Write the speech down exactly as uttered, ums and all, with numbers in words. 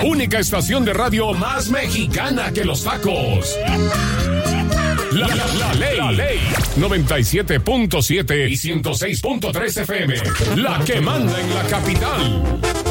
única estación de radio más mexicana que los tacos. La, la, la ley. La ley. noventa y siete punto siete y ciento seis punto tres F M. La que manda en la capital.